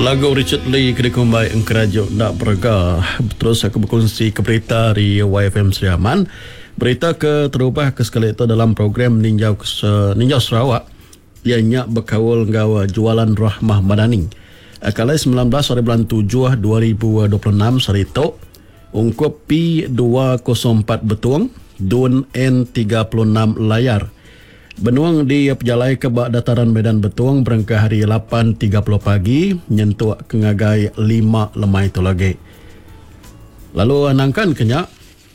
Lagu Richard Lee kena kumbai engkerajuk nak berga. Terus aku berkongsi ke berita di YFM Seriaman. Berita ke terubah ke sekali itu dalam program Ninjau Sarawak. Ianya berkawal gawa jualan Rahmah Madani. Kalai 19 hari bulan 7 2026 hari itu ungkup P204 betuang Dun N36 layar. Benuang di pejalai ke bak dataran Medan Betuang berangka hari 8.30 pagi nyentuh ke ngagai 5 lemai itu lagi. Lalu anangkan kenyak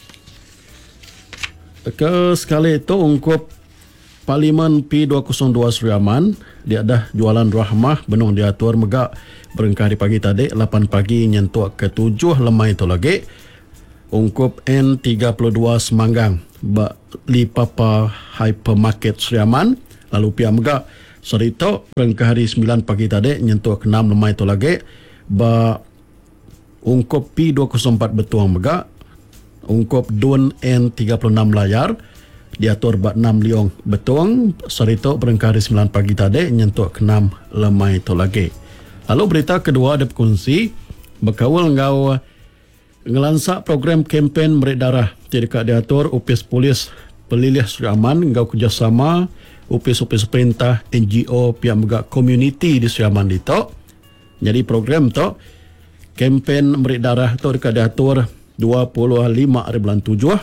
ke sekali itu ungkup Parlimen P202 Seriaman dia dah jualan Rahmah benuang diatur megak berangka hari pagi tadi 8 pagi nyentuh ke 7 lemai itu lagi. Ungkup N32 Semanggang bak Lipapa Hypermarket Seriaman lalu pihak megak serita berangka hari 9 pagi tadi nyentuh ke 6 lemai itu lagi bak ungkup P204 Betuang megak ungkup Dun N36 layar diatur bak 6 liong Betuang serita berangka hari 9 pagi tadi nyentuh ke 6 lemai itu lagi. Lalu berita kedua ada berkongsi berkawal ngau ngelansak program kempen merik darah tidak diatur upis polis pelilih Seriaman ngau kerjasama upis-upis perintah NGO pihak megak komuniti di Seriaman itu. Jadi program tu kempen merik darah tu dekat diatur 25 hari bulan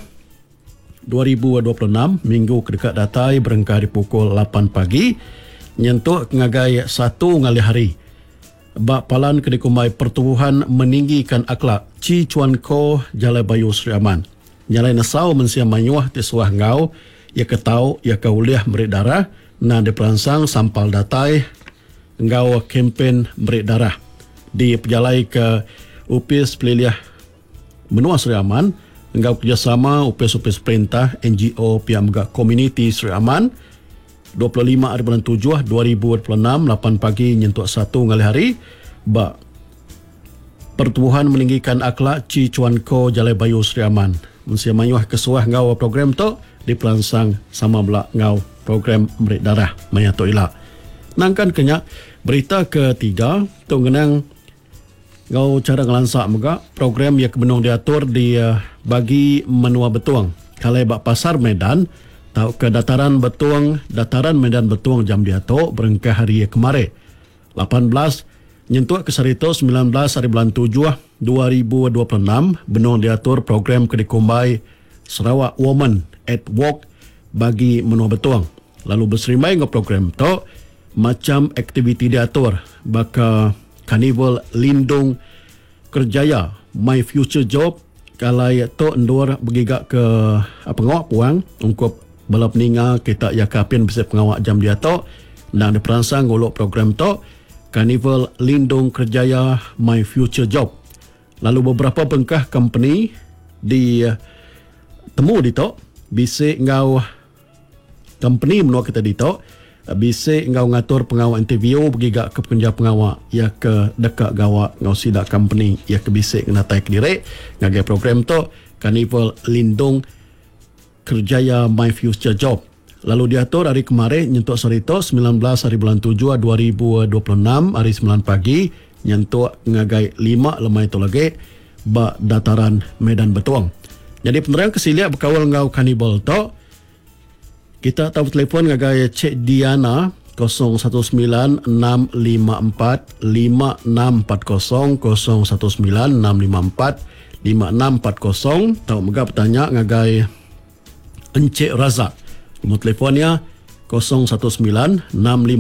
7 2026 minggu kedekat datai berangka di pukul 8 pagi nyentuh ngagai 1 ngali hari. Bak palan kedekumai pertubuhan meninggikan akhlak Ci Chuan Ko Jalai Bayu Seriaman. Jalai nasau mensiam manyuah tisuah ngau ia ketau ia kauliah merik darah na diperansang sampal datai ngau kempen merik darah di pejalai ke upis peliliah menua Seriaman ngau kerjasama upis-upis perintah NGO pihak megak komuniti Seriaman 25 hari bulan 7 2026 8 pagi nyentuh 1 ngali hari bak pertubuhan meninggikan akhlak Ci Chuan Ko Jalai Bayu Seriaman mensia mayuah kesuah ngau program tu dipelansang sama belak ngau program merik darah mayato ila. Nangkan kenyak berita ketiga tu ngenang ngau cara ngelansak megak program yang kebenung diatur di bagi menua Betuang kalai bak pasar Medan tau ke dataran Medan Betuang jam dia tu berangka hari kemarin 18 nyentuh ke sarito 19 hari bulan 7 2026 benuang diatur program kedikumbai Sarawak Women at Work bagi menua Betuang. Lalu berserimai ngau program tu macam aktiviti diatur baka Carnival Lindung Kerjaya My Future Job kalai tu endur bergigak ke pengawak puang ungkup bala peninga kita yakapin bisa pengawak jam dia tu dan diperansang golok program tu Carnival Lindung Kerjaya My Future Job. Lalu beberapa bengkah company di temu di tu bisa ngau company menua kita di tu bisa ngau ngatur pengawak interview bergigak ke pekerja pengawak ya ke dekat gawak ngau sidak company ya ke bisa ngatai ke diri ngagai program tu Carnival Lindung Kerjaya My Future Job. Lalu diatur hari kemarin nyentuh sarito 19 hari bulan 7 2026 hari 9 pagi nyentuh ngagai 5 lemai itu lagi bak dataran Medan Betuang. Jadi penerang kesiliak berkawal ngau Carnival tu kita tahu telefon ngagai Cik Diana 0196545640 0196545640 tahu megap bertanya ngagai Encik Razak. Nombor telefonnya 0196560427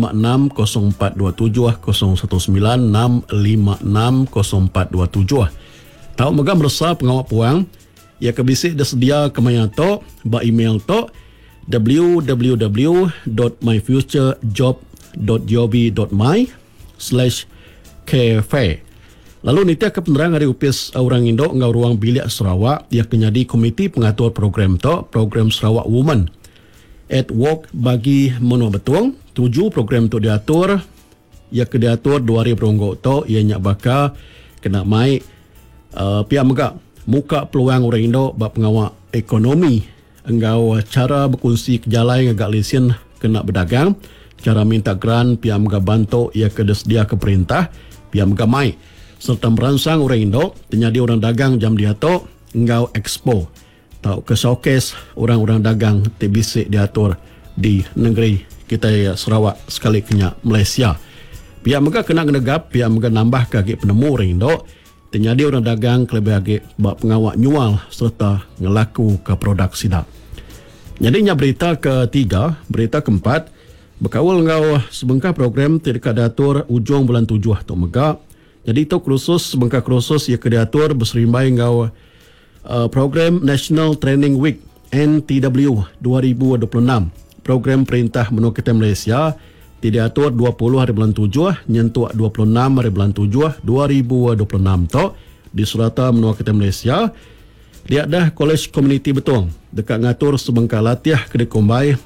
0196560427. Tahu megam resah pengawak puang ia kebisik dah sedia kemaya to ba email to www.myfuturejob.gov.my/cafe. Lalu nitia ke penerang hari upis orang Indo ngau ruang bilik Sarawak ia kenyadi komiti pengatur program to program Sarawak Women at Work bagi menua Betuang. 7 program tu diatur ia ke diatur 2 hari beronggok to ia nyak baka kena mai pihak megak muka peluang orang Indo bak pengawak ekonomi engkau cara berkongsi kejalai ngagak lesen kena berdagang cara minta grant pihak megak bantu ia ke sedia ke perintah pihak megamai serta merangsang orang Indo terjadi orang dagang jam dia tu engau expo tau ke showcase orang-orang dagang TBC diatur di negeri kita Sarawak sekali kena Malaysia. Pihak mega kena genegap, pihak mega nambah kaki penemu orang Indo terjadi orang dagang kelebih lagi bak pengawak nyual serta ngelaku ke produk sidap. Jadinya berita ketiga, berita keempat, berkawal ngau sebengkah program tidak diatur ujung bulan 7 tu mega. Jadi itu khusus sebengkah khusus ia diatur berserimbai ngau program National Training Week NTW 2026. Program Perintah Menua Kita Malaysia diatur 20 hari bulan 7 nyentuh 26 hari bulan 7 2026 tu di Surata Menua Kita Malaysia. Dia dah College Community Betong dekat ngatur sebengkah latiah kedai kombai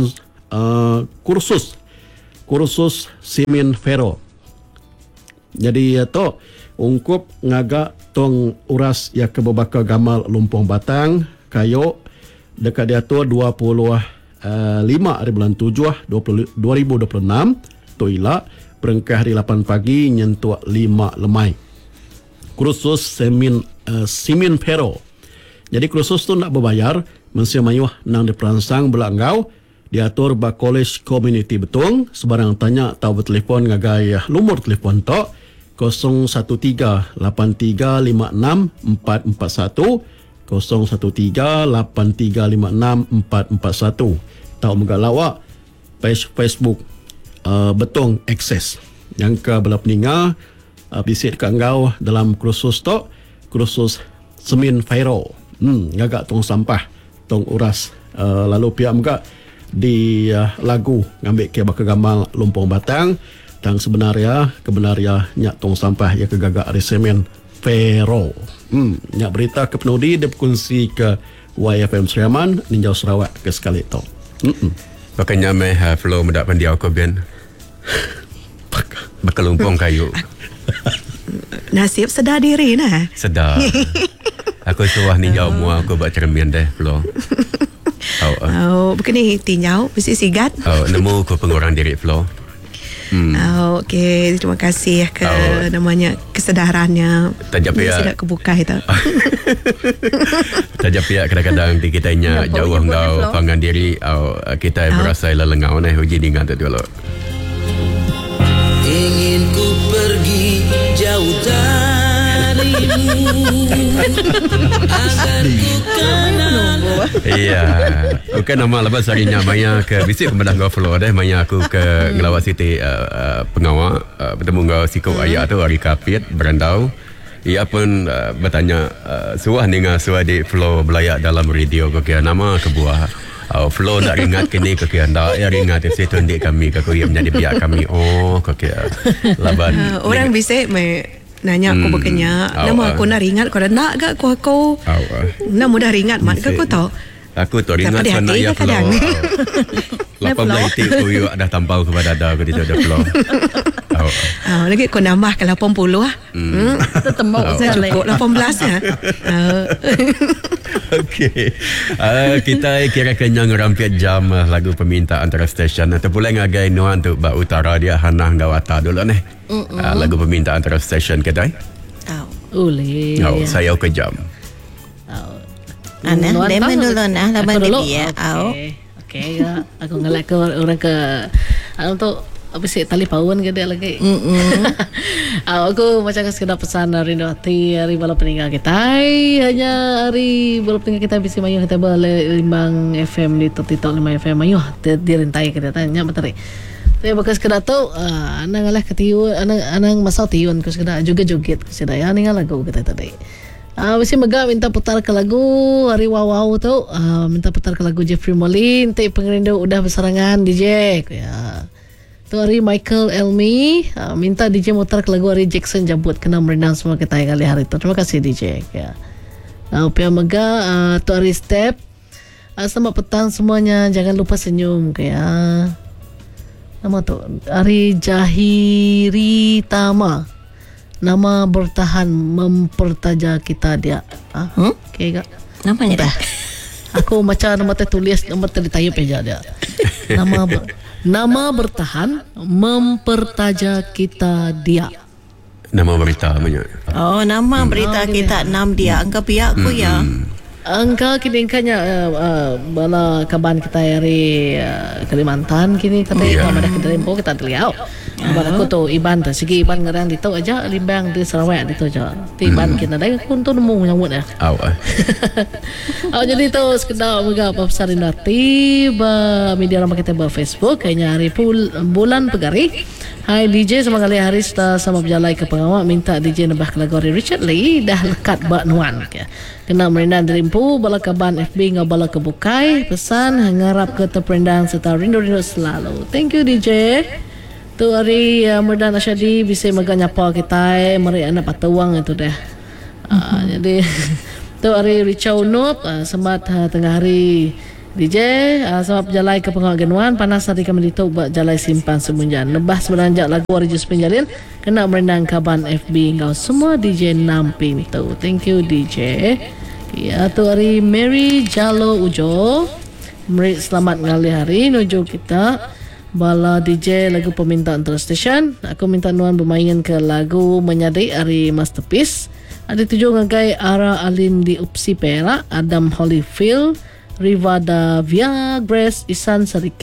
kursus Simin Fero. Jadi tu ungkup ngagak tong uras ya kebabaka gamal lumpung batang kayu dekat diatur 25 hari bulan 7 2026 tu ila berengkah hari 8 pagi nyentuh 5 lemai kursus Simin Fero. Jadi kursus tu nak berbayar mensia mayuh nang diperansang belakangau diatur ba College Community Betong sebarang tanya tahu bertelefon ngagai lumur telefon tu 013-8356-441 013-8356-441 tahu megalawak Facebook Betong Access yang ke belah peninga visit kat engkau dalam kursus tu kursus Semin Fairo ngagak tong sampah tong uras lalu pihak megak di lagu ngambil ke bakal gamal lumpung batang dan sebenarnya nyak tong sampah ya kegagak resemen Fairo. Nyak berita ke penudi dia berkongsi ke YFM Seriaman Ninjau Sarawak ke sekali tu. Pakanya meh flow mendak pandiau ko ben. Bakal lumpung kayu. Nasib sedar diri nah. Sedar. Aku suah ninjau mua aku buat cermin deh flow. Bukan ni tinjau mesti sigat. Nemu ko pengurang diri flow. Okey, terima kasih ke namanya kesedarannya. Tajak pihak sudah kebuka itu. Tajak pihak kadang-kadang di kita nya jauh engkau pangan diri kita berasa lelengau nah uji dengan tu dulu. Ingin ku pergi jauh darimu agar ku kenal. Iya, bukan nama lepas harinya Maya ke bisik kemenang kau flow deh. Maya aku ke ngelawat Siti pengawal bertemu kau sikau ayah tu hari kapit berandau. Ia pun bertanya suah ninga suah di flow belayak dalam radio kau kira nama kebuah flow nak ringat kini kau kira ndak ya ringat situ ndik kami kau yang menjadi biak kami kau kira laban orang bisik nanya aku berkenyak nama aku nak ringat kau nak gak kau nak mudah ringat mat kau tahu aku tu ringat sana ya flow 18 titik aku dah tampau kepada dada aku tidak ada flow lagi kau nambah ke 80 Tembak saya cukup 18 ya. Okey. Kita kira kenyang rampit jam lagu peminta antara stesen atau pula ngagai nuan tu ba utara dia hanah gawata dulu nih. Lagu peminta antara stesen kedai. Boleh. Saya ke jam. Ana demo dulu nah laban dia. Okey ya. Aku ngelak ke orang ke untuk apa sih tali pawan ke dia lagi. Aku macam sekedar pesan rindu hati hari malam peninggal kita. Hanya hari malam peninggal kita bisa mayuh kita boleh limbang FM di Titok 5 FM mayuh direntai kita tanya betul. Saya bakal sekedar tu anang ngalah ketiun anang masau tiun ku sekedar joget-joget ku sekedar ya ningal lagu kita tadi. Mesti mega minta putar ke lagu hari wow tu minta putar ke lagu Jeffrey Molin te pengerindu udah berserangan DJ ya. Tu hari Michael Elmi minta DJ mutar ke lagu hari Jackson Jabut kena merenang semua kita kali hari tu. Terima kasih DJ ya. Pihak mega tu hari Step selamat petang semuanya, jangan lupa senyum ya. Nama tu hari Jahiri Tama, nama bertahan mempertaja kita dia. Okay kak Namanya dah. Aku macam nama tertulis nama tertayup aja dia. Nama bertahan mempertaja kita dia. Nama berita banyak. Oh, nama berita kita 6 dia. Angka pihak aku ya. Angka kini kanya bala kaban kita dari Kalimantan kini kata ada Kedalimpo kita terliau. Bala aku tu Iban tu segi Iban ngarang dito aja limbang di Sarawak dito aja. Ti Iban kita dah kun tu nemu nyamut dah. Jadi tu sekedar mga papasar inati ba media ramai kita ba Facebook kayaknya hari bulan pegari. Hai DJ sama kali hari sama berjalai ke pengawak minta DJ nambah kategori Richard Lee dah lekat bak nuan kena merendah Derimpu bala kaban FB ngau bala kebukai pesan ngarap ke terperendang serta rindu-rindu selalu. Thank you DJ. Tu hari Merdan Asyadi bisa maganya apa kita mari anak patuang itu dah. Jadi tu hari Richau Nup sempat tengah hari DJ sebab jalai ke pengawal genuan panas hari kami dituk buat jalai simpan semunjan lebas beranjak lagu Arijus Penjalin kena merenang kaban FB kau semua DJ 6 pintu. Thank you DJ. Ya tu hari Mary Jalo Ujo meri selamat ngali hari nuju kita bala DJ lagu permintaan terus station. Aku minta nuan bermain ke lagu Menyadi hari Masterpiece. Ada 7 ngagai Ara Alin di Upsi Perak, Adam Holyfield, Riva Davia, Grace Isan Sariki